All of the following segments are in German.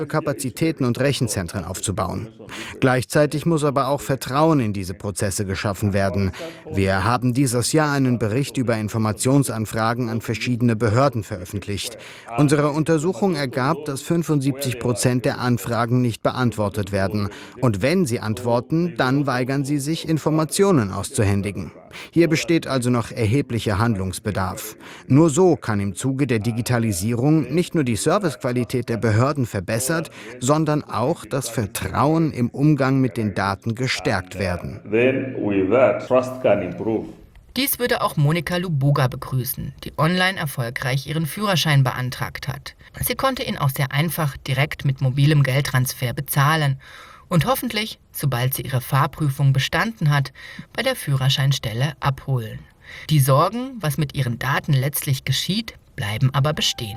Kapazitäten und Rechenzentren aufzubauen. Gleichzeitig muss aber auch Vertrauen in diese Prozesse geschaffen werden. Wir haben dieses Jahr einen Bericht über Informationsanfragen an verschiedene Behörden veröffentlicht. Unsere Untersuchung ergab, dass 75% der Anfragen nicht beantwortet werden. Und wenn sie antworten, dann weigern sie sich, Informationen auszuhändigen. Hier besteht also noch erheblicher Handlungsbedarf. Nur so kann im Zuge der Digitalisierung nicht nur die Servicequalität der Behörden verbessert, sondern auch das Vertrauen im Umgang mit den Daten gestärkt werden. Dies würde auch Monika Luboga begrüßen, die online erfolgreich ihren Führerschein beantragt hat. Sie konnte ihn auch sehr einfach direkt mit mobilem Geldtransfer bezahlen und hoffentlich, sobald sie ihre Fahrprüfung bestanden hat, bei der Führerscheinstelle abholen. Die Sorgen, was mit ihren Daten letztlich geschieht, bleiben aber bestehen.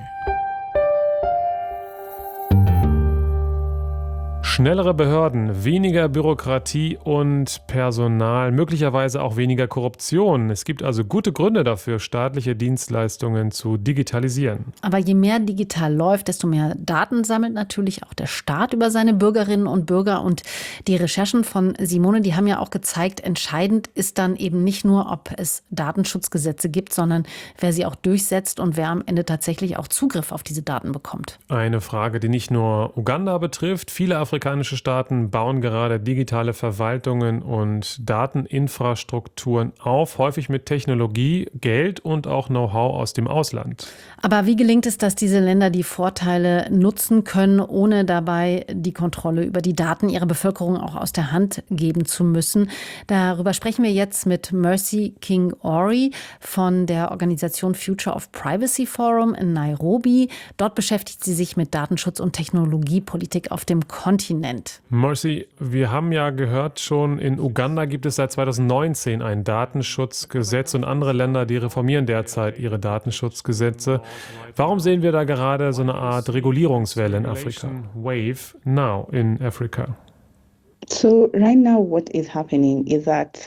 Schnellere Behörden, weniger Bürokratie und Personal, möglicherweise auch weniger Korruption. Es gibt also gute Gründe dafür, staatliche Dienstleistungen zu digitalisieren. Aber je mehr digital läuft, desto mehr Daten sammelt natürlich auch der Staat über seine Bürgerinnen und Bürger. Und die Recherchen von Simone, die haben ja auch gezeigt, entscheidend ist dann eben nicht nur, ob es Datenschutzgesetze gibt, sondern wer sie auch durchsetzt und wer am Ende tatsächlich auch Zugriff auf diese Daten bekommt. Eine Frage, die nicht nur Uganda betrifft. Viele afrikanische Staaten bauen gerade digitale Verwaltungen und Dateninfrastrukturen auf, häufig mit Technologie, Geld und auch Know-how aus dem Ausland. Aber wie gelingt es, dass diese Länder die Vorteile nutzen können, ohne dabei die Kontrolle über die Daten ihrer Bevölkerung auch aus der Hand geben zu müssen? Darüber sprechen wir jetzt mit Mercy King-Ori von der Organisation Future of Privacy Forum in Nairobi. Dort beschäftigt sie sich mit Datenschutz und Technologiepolitik auf dem Kontinent. Mercy, wir haben ja gehört schon, in Uganda gibt es seit 2019 ein Datenschutzgesetz und andere Länder, die reformieren derzeit ihre Datenschutzgesetze. Warum sehen wir da gerade so eine Art Regulierungswelle in Afrika? Wave now in Africa. So right now what is happening is that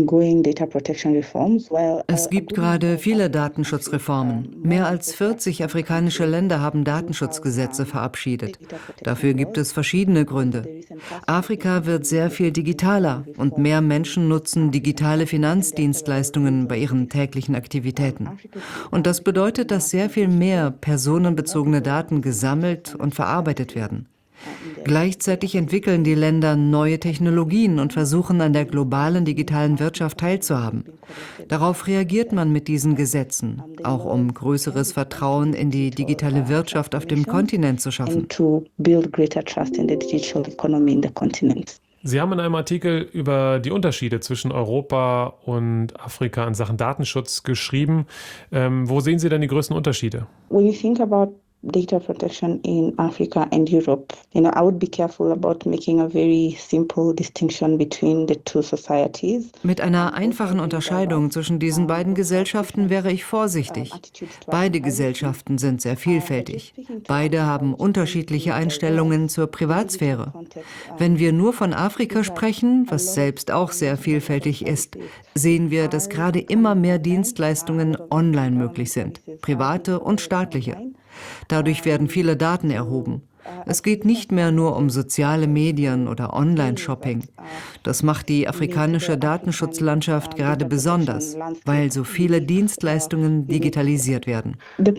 es gibt gerade viele Datenschutzreformen. Mehr als 40 afrikanische Länder haben Datenschutzgesetze verabschiedet. Dafür gibt es verschiedene Gründe. Afrika wird sehr viel digitaler und mehr Menschen nutzen digitale Finanzdienstleistungen bei ihren täglichen Aktivitäten. Und das bedeutet, dass sehr viel mehr personenbezogene Daten gesammelt und verarbeitet werden. Gleichzeitig entwickeln die Länder neue Technologien und versuchen, an der globalen digitalen Wirtschaft teilzuhaben. Darauf reagiert man mit diesen Gesetzen, auch um größeres Vertrauen in die digitale Wirtschaft auf dem Kontinent zu schaffen. Sie haben in einem Artikel über die Unterschiede zwischen Europa und Afrika in Sachen Datenschutz geschrieben. Wo sehen Sie denn die größten Unterschiede? When you think about data protection in Africa and Europe, I would be careful about making a very simple distinction between the two societies. Mit einer einfachen Unterscheidung zwischen diesen beiden Gesellschaften wäre ich vorsichtig. Beide Gesellschaften sind sehr vielfältig. Beide haben unterschiedliche Einstellungen zur Privatsphäre. Wenn wir nur von Afrika sprechen, was selbst auch sehr vielfältig ist, sehen wir, dass gerade immer mehr Dienstleistungen online möglich sind, private und staatliche. Dadurch werden viele Daten erhoben. Es geht nicht mehr nur um soziale Medien oder Online-Shopping. Das macht die afrikanische Datenschutzlandschaft gerade besonders, weil so viele Dienstleistungen digitalisiert werden.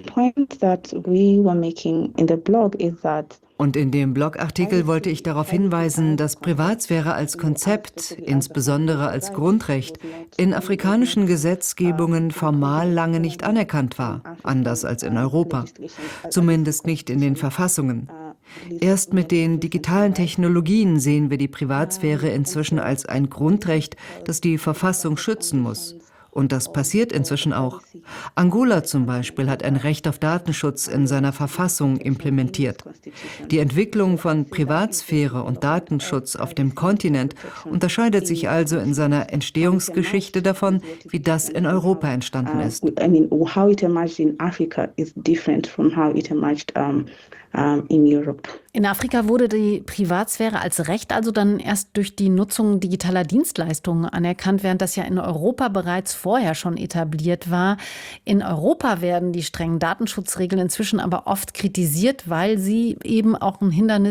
Und in dem Blogartikel wollte ich darauf hinweisen, dass Privatsphäre als Konzept, insbesondere als Grundrecht, in afrikanischen Gesetzgebungen formal lange nicht anerkannt war, anders als in Europa. Zumindest nicht in den Verfassungen. Erst mit den digitalen Technologien sehen wir die Privatsphäre inzwischen als ein Grundrecht, das die Verfassung schützen muss. Und das passiert inzwischen auch. Angola zum Beispiel hat ein Recht auf Datenschutz in seiner Verfassung implementiert. Die Entwicklung von Privatsphäre und Datenschutz auf dem Kontinent unterscheidet sich also in seiner Entstehungsgeschichte davon, wie das in Europa entstanden ist. How it emerged in Africa is different from how it emerged in Europe. In Afrika wurde die Privatsphäre als Recht also dann erst durch die Nutzung digitaler Dienstleistungen anerkannt, während das ja in Europa bereits vorher schon etabliert war. In Europa werden die strengen Datenschutzregeln inzwischen aber oft kritisiert, weil sie eben auch ein Hindernis